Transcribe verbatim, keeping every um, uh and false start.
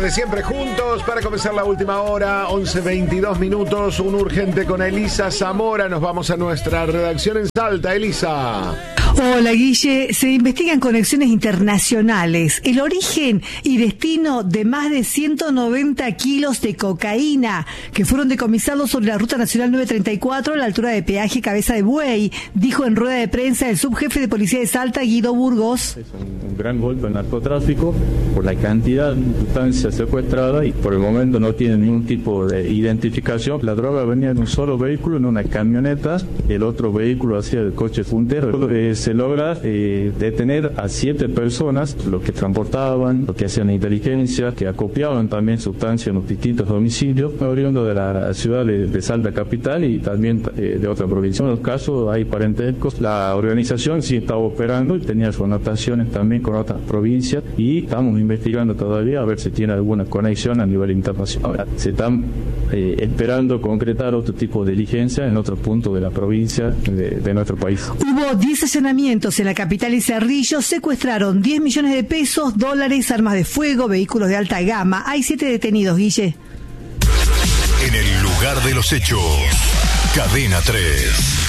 De siempre juntos para comenzar la última hora, once veintidós minutos, un urgente con Elisa Zamora. Nos vamos a nuestra redacción en Salta. Elisa. Hola, Guille. Se investigan conexiones internacionales, el origen y destino de más de ciento noventa kilos de cocaína que fueron decomisados sobre la Ruta Nacional novecientos treinta y cuatro a la altura de peaje Cabeza de Buey, dijo en rueda de prensa el subjefe de policía de Salta, Guido Burgos. Es un gran golpe al narcotráfico por la cantidad de sustancias secuestradas y por el momento no tiene ningún tipo de identificación. La droga venía en un solo vehículo, en una camioneta, el otro vehículo hacía el coche puntero. Eh, se logra eh, detener a siete personas, los que transportaban, los que hacían inteligencia, que acopiaban también sustancias en los distintos domicilios, oriundo de la ciudad de, de Salta capital y también eh, de otra provincia. En los casos hay parentescos. La organización sí estaba operando y tenía sus anotaciones también con otras provincias y estamos investigando todavía a ver si tiene alguna conexión a nivel internacional. Se están eh, esperando concretar otro tipo de diligencia en otro punto de la provincia de, de nuestro país. Hubo diez allanamientos en la capital y Cerrillo, secuestraron diez millones de pesos, dólares, armas de fuego, vehículos de alta gama. Hay siete detenidos, Guille. En el lugar de los hechos, Cadena tres.